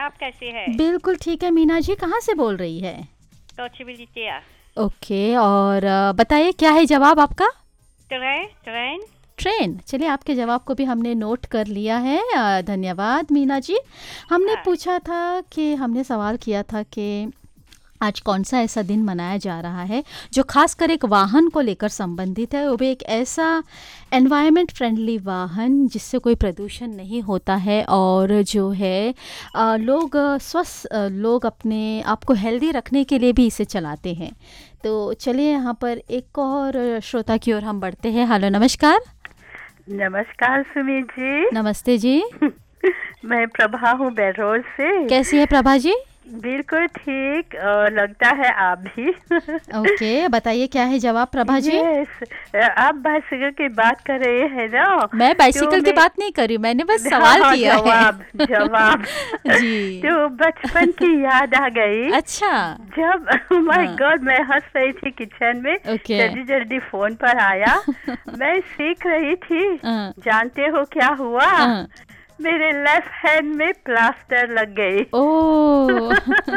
आप कैसे हैं? बिल्कुल ठीक है। मीना जी कहाँ से बोल रही है? कोचिबिलिटिया। ओके, और बताइए क्या है जवाब आपका? ट्रेन। ट्रेन। चलिए, आपके जवाब को भी हमने नोट कर लिया है। धन्यवाद मीना जी। हमने हाँ। पूछा था कि हमने सवाल किया था कि आज कौन सा ऐसा दिन मनाया जा रहा है जो खासकर एक वाहन को लेकर संबंधित है, वो भी एक ऐसा एनवायरनमेंट फ्रेंडली वाहन जिससे कोई प्रदूषण नहीं होता है और जो है लोग अपने आप को हेल्दी रखने के लिए भी इसे चलाते हैं। तो चलिए यहाँ पर एक और श्रोता की ओर हम बढ़ते हैं। हेलो, नमस्कार। नमस्कार सुमित जी। नमस्ते जी। मैं प्रभा हूँ बेरोज से। कैसी है प्रभा जी? बिल्कुल ठीक, लगता है आप भी। ओके, बताइए क्या है जवाब प्रभा जी? आप बाइसिकल की बात कर रहे हैं ना? मैं बाइसिकल की बात नहीं कर रही, मैंने बस सवाल किया है। जवाब जी। तो बचपन की याद आ गई। अच्छा। जब माय गॉड, मैं हंस रही थी किचन में। जल्दी जल्दी फोन पर आया। मैं सीख रही थी। जानते हो क्या हुआ? मेरे लेफ्ट हैंड में प्लास्टर लग गई। ओह।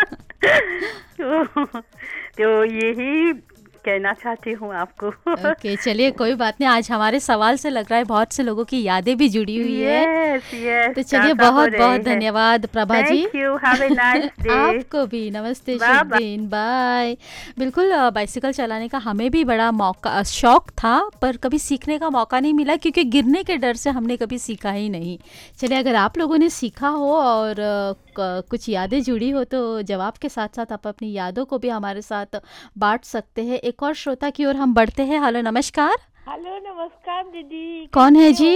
तो यही कहना चाहती हूँ आपको। ओके, चलिए कोई बात नहीं। आज हमारे सवाल से लग रहा है बहुत से लोगों की यादें भी जुड़ी हुई है। यस। तो चलिए, बहुत बहुत धन्यवाद Prabha ji. Thank you, have a nice day. आपको भी नमस्ते, शुभ दिन, बाय। बिल्कुल, बाइसिकल चलाने का हमें भी बड़ा शौक था, पर कभी सीखने का मौका नहीं मिला क्योंकि गिरने के डर से हमने कभी सीखा ही नहीं। चलिए, अगर आप लोगों ने सीखा हो और कुछ यादें जुड़ी हो तो जवाब के साथ साथ आप अपनी यादों को भी हमारे साथ बांट सकते हैं। एक और श्रोता की ओर हम बढ़ते हैं। हेलो, नमस्कार। हेलो, नमस्कार दीदी। कौन है जी?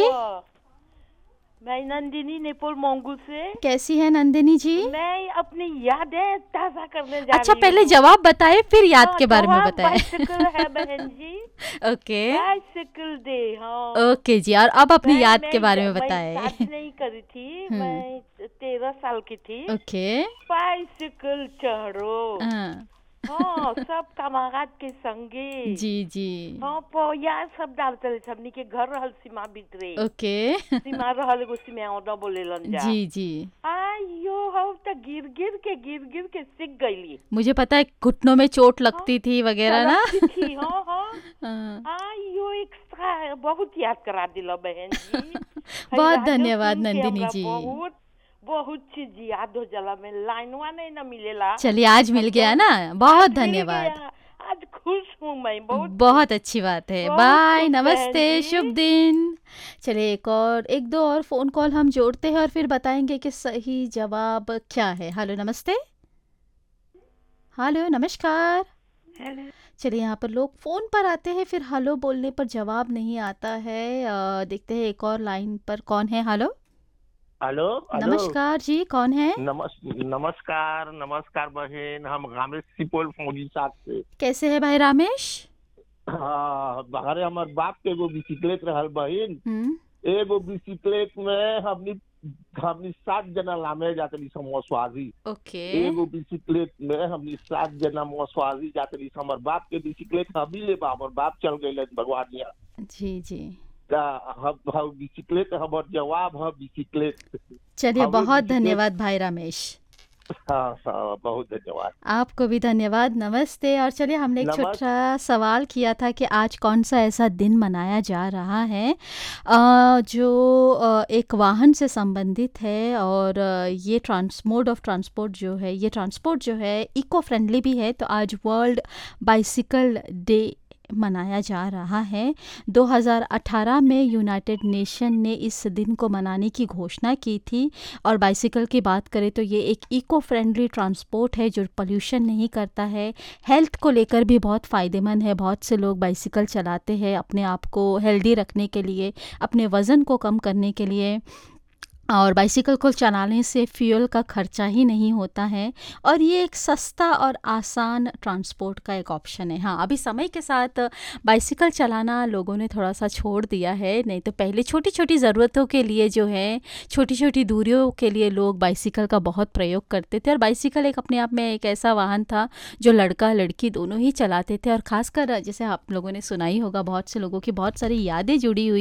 मैं नंदिनी, नेपाल मंगू से। कैसी है नंदिनी जी? मैं अपनी यादें ताज़ा करने जा अच्छा, रही पहले हूँ। जवाब बताए फिर याद के बारे में बताए। बाइसिकल है बहन जी। ओके। Bicycle day. हाँ। ओके जी, और अब अपनी याद के बारे में बताए। मैं शादी नहीं करी थी, मैं 13 साल की थी। ओके। बाइसिकल चढ़ो। हाँ, सब कमागात के संगे। जी जी। हाँ, यार सब डालते रहे। सबनी के घर रहल सीमा भीतरे। ओके। सीमा रहल एगो सीमा औदा बोलेलन जा। जी जी। आयो, हम तो गिर गिर के सीख गईली। मुझे पता है घुटनों में चोट लगती थी वगैरह ना। थी। हाँ। आयो, एक्स्ट्रा बहुत याद करा दिला बहन जी। बहुत धन्यवाद नंदिनी जी। बहुत चीज याद हो जाला में, लाइनवा नहीं ना मिलेला। चलिए, आज मिल गया ना, बहुत धन्यवाद। आज खुश हूँ मैं बहुत अच्छी बात है। बाय, नमस्ते, शुभ दिन। चलिए, एक दो और फोन कॉल हम जोड़ते हैं और फिर बताएंगे कि सही जवाब क्या है। हेलो, नमस्ते। हेलो, नमस्कार। चलिए, यहाँ पर लोग फोन पर आते हैं, फिर हेलो बोलने पर जवाब नहीं आता है। देखते हैं एक और लाइन पर कौन है। हेलो। हेलो, नमस्कार जी, कौन है? नमस्कार बहन, हम रामेश सिपोल फौजी साथ से। कैसे है भाई रामेश? हाँ, अरे हमारे बाप के एगो बिसिकलेट रहल बहन। एगो बिसिकलेट में हमनी 7 जना लामे जाते रही मौसवाजी। ओके। एगो बिसिकलेट में हमनी 7 जना मौसवाजी जाते रही। हमारे बाप के बिसिकलेट हमी ले बा, हमारे बाप चल गए भगवानिया। जी जी। बिसिकलेट हमार जवाब है बिसिकलेट। चलिए, बहुत धन्यवाद भाई रमेश। हाँ, बहुत धन्यवाद। आपको भी धन्यवाद, नमस्ते। और चलिए, हमने एक छोटा सवाल किया था कि आज कौन सा ऐसा दिन मनाया जा रहा है जो एक वाहन से संबंधित है और ये मोड ऑफ ट्रांसपोर्ट जो है इको फ्रेंडली भी है। तो आज वर्ल्ड बाइसिकल डे मनाया जा रहा है। 2018 में यूनाइटेड नेशन ने इस दिन को मनाने की घोषणा की थी। और बाइसिकल की बात करें तो ये एक इको फ्रेंडली ट्रांसपोर्ट है जो पोल्यूशन नहीं करता है। हेल्थ को लेकर भी बहुत फ़ायदेमंद है। बहुत से लोग बाइसिकल चलाते हैं अपने आप को हेल्दी रखने के लिए, अपने वज़न को कम करने के लिए। और बाइसिकल को चलाने से फ्यूल का खर्चा ही नहीं होता है और ये एक सस्ता और आसान ट्रांसपोर्ट का एक ऑप्शन है। हाँ, अभी समय के साथ बाइसिकल चलाना लोगों ने थोड़ा सा छोड़ दिया है, नहीं तो पहले छोटी छोटी ज़रूरतों के लिए जो है, छोटी छोटी दूरियों के लिए लोग बाइसिकल का बहुत प्रयोग करते थे। और बाइसिकल एक अपने आप में एक ऐसा वाहन था जो लड़का लड़की दोनों ही चलाते थे। और ख़ासकर जैसे आप लोगों ने सुना ही होगा, बहुत से लोगों की बहुत सारी यादें जुड़ी हुई